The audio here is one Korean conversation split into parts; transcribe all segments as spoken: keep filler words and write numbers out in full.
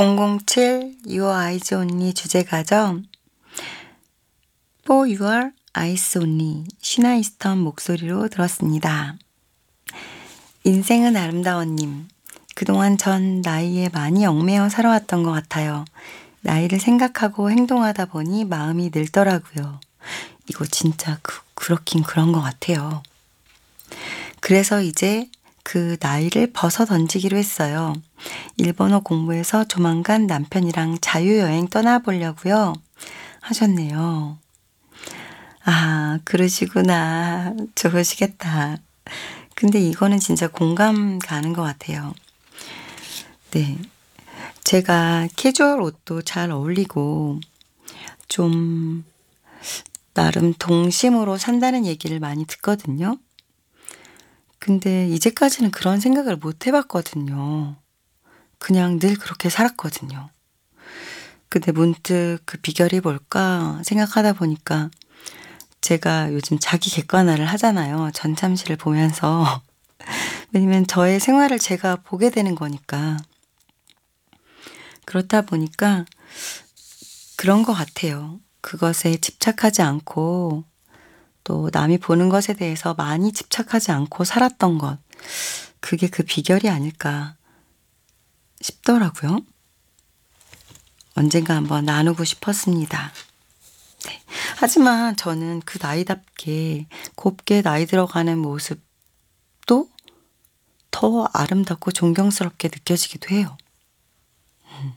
공공칠 Your Eyes Only 주제가죠. For Your Eyes Only 쉬나 이스턴 목소리로 들었습니다. 인생은 아름다워님, 그동안 전 나이에 많이 얽매여 살아왔던 것 같아요. 나이를 생각하고 행동하다 보니 마음이 늙더라고요. 이거 진짜 그, 그렇긴 그런 것 같아요. 그래서 이제 그 나이를 벗어 던지기로 했어요. 일본어 공부해서 조만간 남편이랑 자유여행 떠나보려고요. 하셨네요. 아, 그러시구나. 좋으시겠다. 근데 이거는 진짜 공감 가는 것 같아요. 네. 제가 캐주얼 옷도 잘 어울리고 좀 나름 동심으로 산다는 얘기를 많이 듣거든요. 근데 이제까지는 그런 생각을 못 해봤거든요. 그냥 늘 그렇게 살았거든요. 근데 문득 그 비결이 뭘까 생각하다 보니까 제가 요즘 자기 객관화를 하잖아요. 전참시를 보면서. 왜냐면 저의 생활을 제가 보게 되는 거니까. 그렇다 보니까 그런 것 같아요. 그것에 집착하지 않고 또 남이 보는 것에 대해서 많이 집착하지 않고 살았던 것. 그게 그 비결이 아닐까 싶더라고요. 언젠가 한번 나누고 싶었습니다. 네. 하지만 저는 그 나이답게 곱게 나이 들어가는 모습도 더 아름답고 존경스럽게 느껴지기도 해요. 음.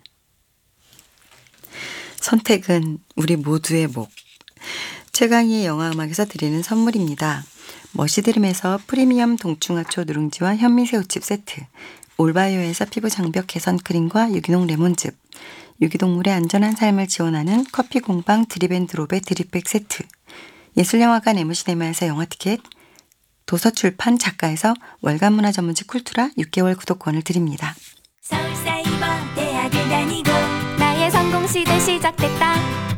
선택은 우리 모두의 목. 최강희의 영화음악에서 드리는 선물입니다. 머시드림에서 프리미엄 동충하초 누룽지와 현미새우칩 세트, 올바이오에서 피부 장벽 개선 크림과 유기농 레몬즙, 유기동물의 안전한 삶을 지원하는 커피 공방 드립앤드롭의 드립백 세트, 예술영화관 에무시네마에서 영화티켓, 도서출판 작가에서 월간문화 전문지 쿨투라 육 개월 구독권을 드립니다. 서울사이버 대학을 다니고 나의 성공시대 시작됐다.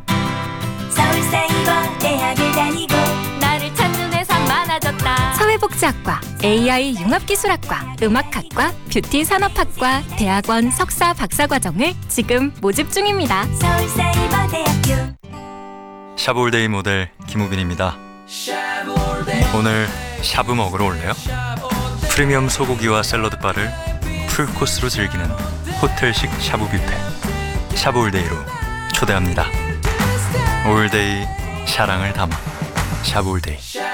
서울사이버 대학을 다니고 나를 찾는 회사 많아졌다. 사회복지학과, 에이아이 융합기술학과, 음악학과, 뷰티산업학과, 대학원 석사 박사과정을 지금 모집 중입니다. 서울사이버대학교. 샤브올데이 모델 김우빈입니다. 오늘 샤브 먹으러 올래요? 프리미엄 소고기와 샐러드바를 풀코스로 즐기는 호텔식 샤브 뷔페 샤브올데이로 초대합니다. 올데이 사랑을 담아 샤브올데이.